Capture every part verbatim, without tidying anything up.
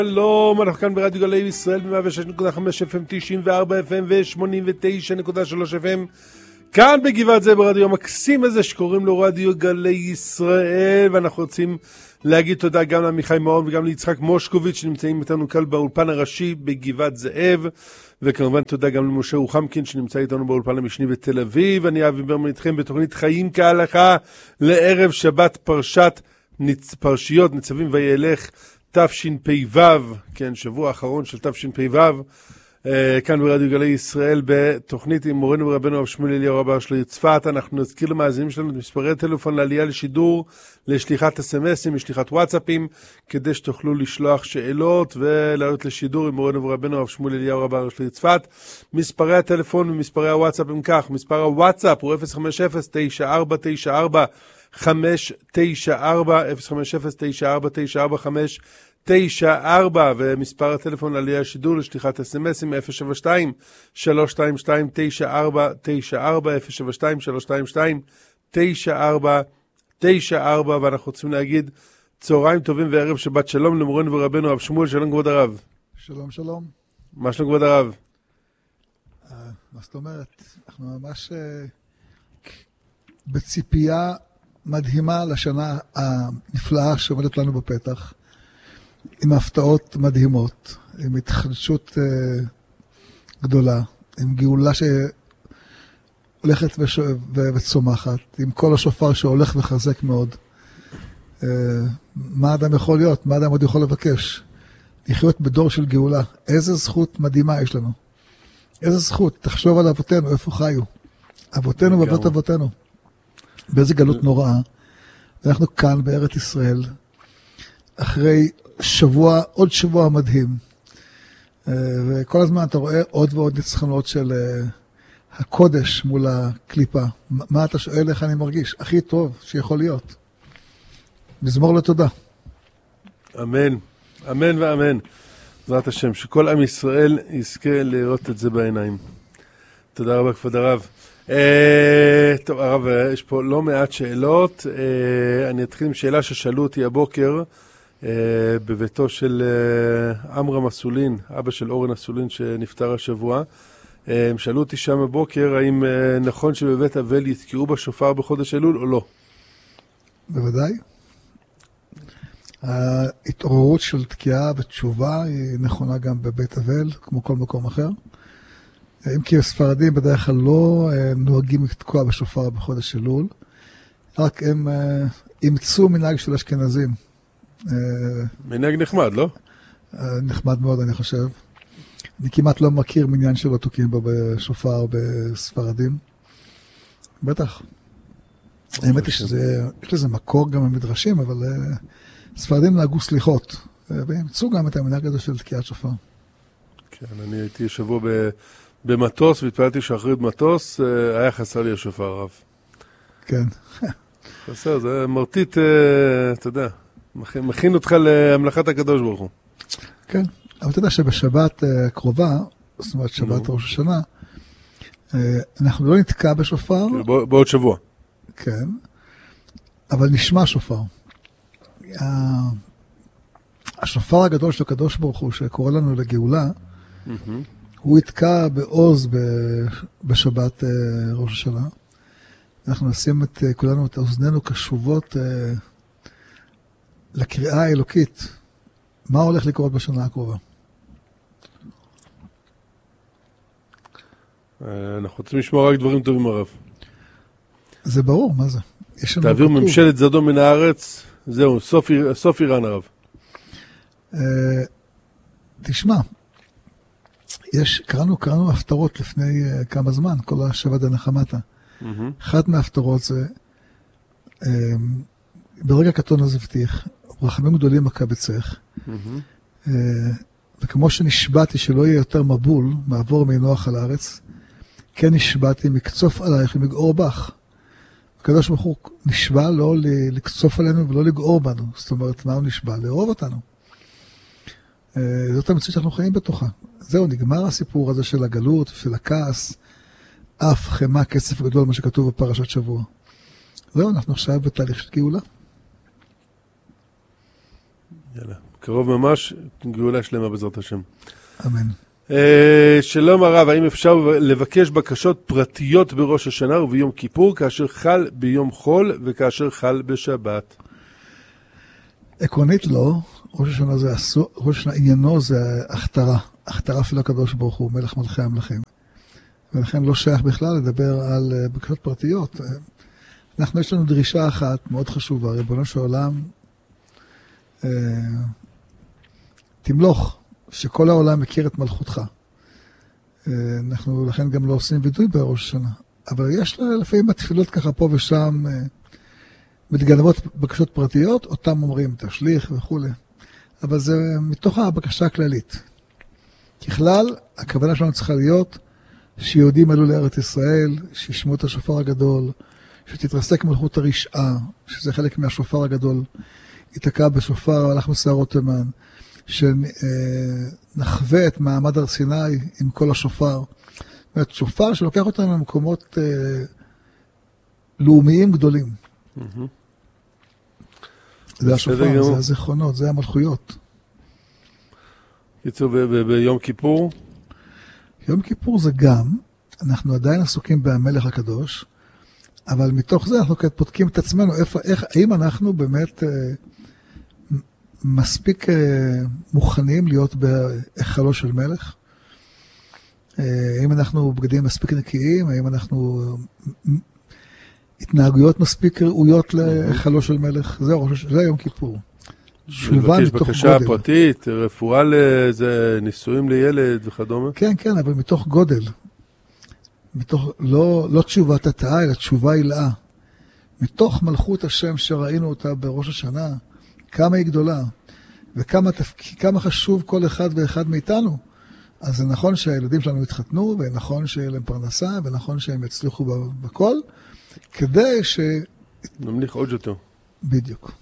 שלום, אנחנו כאן ברדיו גלי ישראל ב-מאה ושש נקודה חמש אף אם, תשעים וארבע אף אם ו-שמונים ותשע נקודה שלוש אף אם. כאן בגבעת זאב ברדיו המקסים הזה שקוראים לו רדיו גלי ישראל, ואנחנו רוצים להגיד תודה גם לעמיחי מאור וגם ליצחק מושקוביץ' שנמצאים איתנו כאן באולפן הראשי בגבעת זאב, וכמובן תודה גם למשה רוחמקין שנמצא איתנו באולפן המשני בתל אביב. אני אבי ברמן איתכם בתוכנית חיים כהלכה לערב שבת פרשת ניצ... פרשיות ניצבים וילך תשפ"ו, כן, שבוע האחרון של תשפ"ו, אה, כאן ברדיו גלי ישראל בתוכנית עם מורנו ורבנו הרב שמואל אליהו רבה של צפת. אנחנו נזכיר למאזינים שלנו את מספרי טלפון לעלייה לשידור, לשליחת אס-אם-אסים, לשליחת וואטסאפים, כדי שתוכלו לשלוח שאלות ולעלות לשידור עם מורנו ורבנו הרב שמואל אליהו רבה של צפת. מספרי הטלפון ומספרי הוואטסאפ הם כך: מספר הוואטסאפ הוא אפס חמש אפס תשע ארבע תשע ארבע חמש תשע ארבע, אפס חמש אפס תשע ארבע תשע ארבע חמש תשע ארבע, ומספר הטלפון לעלייה השידור לשליחת אס-אם-אסים אפס שבע שתיים שלוש שתיים שתיים תשע ארבע תשע ארבע, אפס שבע שתיים שלוש שתיים שתיים תשע ארבע תשע ארבע. ואנחנו רוצים להגיד צהריים טובים וערב שבת שלום למורנו ורבנו הרב שמואל. שלום כבוד הרב. שלום שלום. מה שלום כבוד הרב? מה זאת אומרת? אנחנו ממש בציפייה מדהימה לשנה הנפלאה שעומדת לנו בפתח, עם הפתעות מדהימות, עם התחדשות uh, גדולה, עם גאולה שהולכת וש... וצומחת, עם כל השופר שהולך וחזק מאוד. Uh, מה אדם יכול להיות? מה אדם עוד יכול לבקש? לחיות בדור של גאולה. איזה זכות מדהימה יש לנו. איזה זכות. תחשוב על אבותינו, איפה חיו. אבותינו ואבות אבותינו. באיזה גלות נוראה. ואנחנו כאן בארץ ישראל, אחרי שבוע, עוד שבוע מדהים, וכל הזמן אתה רואה עוד ועוד ניצחונות של הקודש מול הקליפה. מה אתה שואל איך אני מרגיש? הכי טוב שיכול להיות. מזמור לתודה. אמן, אמן ואמן. בעזרת השם, שכל עם ישראל יזכה לראות את זה בעיניים. תודה רבה כבוד הרב. טוב הרב, יש פה לא מעט שאלות. אני אתחיל עם שאלה ששאלו אותי הבוקר בביתו של עמרם אסולין, אבא של אורן אסולין שנפטר השבוע. הם שאלו אותי שם הבוקר האם נכון שבבית אבל יתקעו בשופר בחודש אלול או לא. בוודאי. ההתעוררות של תקיעה ותשובה היא נכונה גם בבית אבל כמו כל מקום אחר. אם כי הספרדים בדרך כלל לא נוהגים לתקוע בשופר בחודש אלול, רק הם אימצו מנהג של אשכנזים. מנהג נחמד, לא? נחמד מאוד, אני חושב. אני כמעט לא מכיר מניין שלא תוקעים בו בשופר בספרדים. בטח. האמת היא שיש לזה מקור גם במדרשים, אבל ספרדים נהגו סליחות, ואימצו גם את המנהג הזה של תקיעת שופר. כן, אני הייתי שבוע ב... במטוס, והתפעלתי שאחרי מטוס, היה חסר לי השופר הרב. כן. חסר, זה מרטיט, אתה יודע, מכין אותך להמלכת הקדוש ברוך הוא. כן, אבל אתה יודע שבשבת קרובה, זאת אומרת שבת ראש השנה, אנחנו לא נתקע בשופר. בעוד שבוע. כן, אבל נשמע שופר. השופר הגדול של הקדוש ברוך הוא, שקורא לנו לגאולה, הוא יתקע בעוז בשבת ראש השנה. אנחנו נשים את כולנו, את אוזנינו קשובות לקריאה האלוקית. מה הולך לקרות בשנה הקרובה? אנחנו רוצים לשמוע רק דברים טובים הרב. זה ברור, מה זה? תעביר ממשלת זדום מן הארץ, זהו, סוף איראן הרב. תשמע, יש, קראנו, קראנו הפטרות לפני uh, כמה זמן, כל השבע דנחמתה. Mm-hmm. אחת מההפטרות זה, um, ברגע קטון אז הבטיח, רחמים גדולים מקבצך, mm-hmm. uh, וכמו שנשבעתי שלא יהיה יותר מבול, מעבור מנוח על הארץ, כן נשבעתי מקצוף עלייך ומגעור בך. הקדוש ברוך הוא נשבע לא לקצוף עלינו ולא לגעור בנו. זאת אומרת, מה הוא נשבע? לאהוב אותנו. Uh, זאת המציאות שאנחנו חיים בתוכה. זהו, נגמר הסיפור הזה של הגלות, של הכעס, אף, חמה, כסף גדול, מה שכתוב בפרשת שבוע. זהו, אנחנו עכשיו בתהליך של גאולה. יאללה, קרוב ממש, גאולה שלמה בעזרת השם. אמן. שלום הרב, האם אפשר לבקש בקשות פרטיות בראש השנה וביום כיפור, כאשר חל ביום חול וכאשר חל בשבת? עקרונית לא, ראש השנה זה אסור, ראש השנה עניינו זה הכתרה, הכתרה של הקדוש ברוך הוא, מלך מלכי המלכים. ולכן לא שייך בכלל לדבר על בקשות פרטיות. אנחנו, יש לנו דרישה אחת מאוד חשובה, ריבונו של עולם, תמלוך, שכל העולם מכיר את מלכותך. אנחנו לכן גם לא עושים וידוי בראש השנה. אבל יש לפעמים התפילות ככה פה ושם, מתגנבות בקשות פרטיות, אותם אומרים תשליך וכו'. אבל זה מתוך הבקשה הכללית. ככלל, הכוונה שלנו צריכה להיות שיהודים עלו לארץ ישראל, שישמעו את השופר הגדול, שתתרסק מלכות הרשעה, שזה חלק מהשופר הגדול, יתקע בשופר, הלך בשערות תימן, שנחווה את מעמד הר סיני עם כל השופר. זאת אומרת, שופר שלוקח אותנו למקומות אה, לאומיים גדולים. Mm-hmm. זה השופר, זה הזיכרונות, זה המלכויות. קיצור, ביום כיפור? יום כיפור זה גם, אנחנו עדיין עסוקים במלך הקדוש, אבל מתוך זה אנחנו פותקים את עצמנו, איפה, איך, האם אנחנו באמת אה, מספיק אה, מוכנים להיות בהיכלו של מלך? אה, האם אנחנו בגדים מספיק נקיים? האם אנחנו אה, התנהגויות מספיק ראויות להיכלו של מלך? זה, זה יום כיפור. תשובה מתוך גודל. בקשה פרטית, רפואה לזה, נישואים לילד וכדומה? כן, כן, אבל מתוך גודל. מתוך, לא, לא תשובת התאה, אלא תשובה הילאה. מתוך מלכות השם שראינו אותה בראש השנה, כמה היא גדולה, וכמה תפק... כמה חשוב כל אחד ואחד מאיתנו. אז זה נכון שהילדים שלנו התחתנו, ונכון שיהיה להם פרנסה, ונכון שהם יצליחו בכל, כדי ש... נמליך עוד יותר. בדיוק.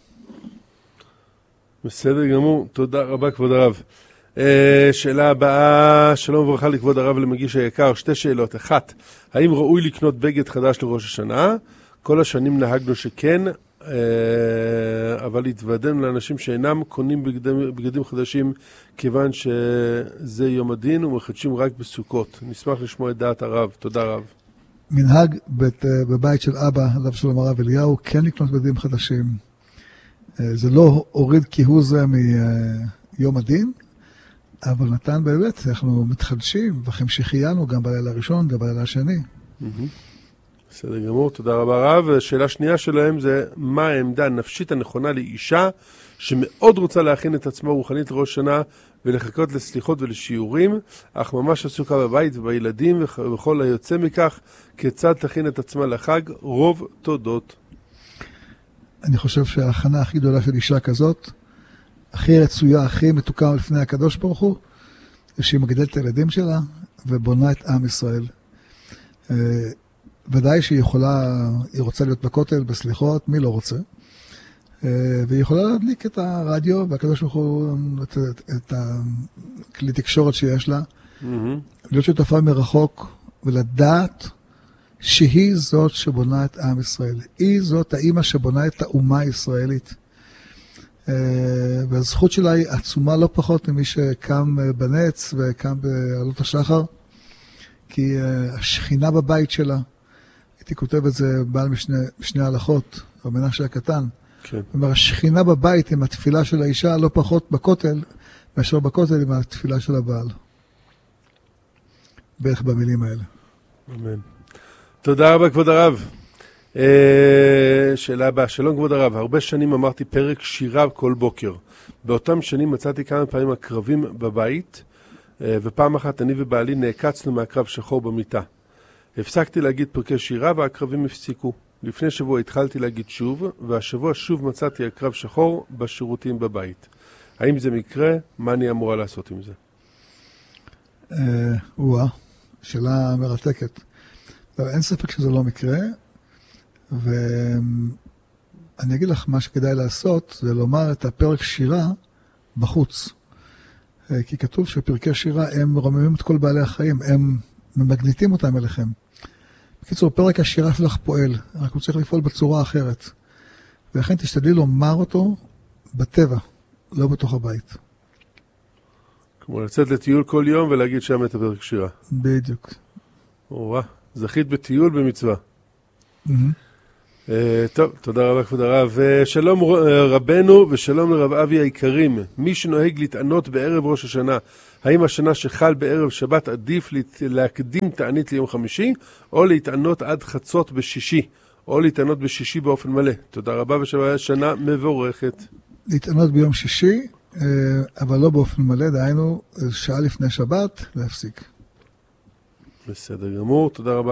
בסדר גמור, תודה רבה כבוד הרב. שאלה הבאה, שלום וברכה לכבוד הרב ולמגיש היקר, שתי שאלות. אחת, האם ראוי לקנות בגד חדש לראש השנה? כל השנים נהגנו שכן, אבל התוודענו לאנשים שאינם קונים בגדים, בגדים חדשים, כיוון שזה יום הדין ומחדשים רק בסוכות. נשמח לשמוע את דעת הרב. תודה רב. מנהג בית, בבית של אבא, עליו שלום הרב אליהו, כן לקנות בגדים חדשים. זה לא הוריד כהוא זה מיום הדין, אבל נתן באמת, אנחנו מתחדשים, וכמשחיינו גם בלילה הראשון, גם בלילה השני. בסדר גמור, תודה רבה רב. שאלה שנייה שלהם זה, מה העמדה הנפשית הנכונה לאישה, שמאוד רוצה להכין את עצמה רוחנית לראש שנה, ולחכות לסליחות ולשיעורים, אך ממש עסוקה בבית ובילדים, וכל היוצא מכך, כיצד תכין את עצמה לחג, רוב תודות. אני חושב שההכנה הכי גדולה של אישה כזאת, הכי רצויה, הכי מתוקה לפני הקדוש ברוך הוא, שהיא מגדלת את הילדים שלה ובונה את עם ישראל. ודאי שהיא יכולה, היא רוצה להיות בכותל, בסליחות, מי לא רוצה? והיא יכולה להדליק את הרדיו, והקדוש ברוך הוא, את, את הכלי תקשורת שיש לה, mm-hmm. להיות שותפה מרחוק ולדעת שהיא זאת שבונה את עם ישראל. היא זאת האמא שבונה את האומה הישראלית. והזכות שלה היא עצומה לא פחות ממי שקם בנץ וקם בעלות השחר, כי השכינה בבית שלה, הייתי כותב את זה בעל משני, משני הלכות, המנשה הקטן, כן. אומר, השכינה בבית עם התפילה של האישה לא פחות בכותל, מאשר בכותל עם התפילה של הבעל. בערך במילים האלה. אמן. תודה רבה כבוד הרב. שאלה הבאה, שלום כבוד הרב, הרבה שנים אמרתי פרק שירה כל בוקר. באותם שנים מצאתי כמה פעמים הקרבים בבית, ופעם אחת אני ובעלי נעקצנו מהקרב שחור במיטה. הפסקתי להגיד פרקי שירה והקרבים הפסיקו. לפני שבוע התחלתי להגיד שוב, והשבוע שוב מצאתי הקרב שחור בשירותים בבית. האם זה מקרה? מה אני אמורה לעשות עם זה? וואה, שאלה מרתקת. אין ספק שזה לא מקרה, ואני אגיד לך מה שכדאי לעשות, זה לומר את הפרק שירה בחוץ. כי כתוב שפרקי שירה הם רוממים את כל בעלי החיים, הם ממגניטים אותם אליכם. בקיצור, פרק השירה שלך פועל, רק הוא צריך לפעול בצורה אחרת. ולכן תשתדלי לומר אותו בטבע, לא בתוך הבית. כמו לצאת לטיול כל יום ולהגיד שם את הפרק שירה. בדיוק. וואה, זכית בטיול במצווה. Mm-hmm. Uh, טוב, תודה רבה כבוד הרב. Uh, שלום uh, רבנו ושלום לרב אבי היקרים. מי שנוהג להתענות בערב ראש השנה, האם השנה שחל בערב שבת עדיף להת... להקדים תענית ליום חמישי, או להתענות עד חצות בשישי, או להתענות בשישי באופן מלא? תודה רבה ושנה מבורכת. להתענות ביום שישי, אבל לא באופן מלא, דהיינו שעה לפני שבת להפסיק. בסדר גמור, תודה רבה.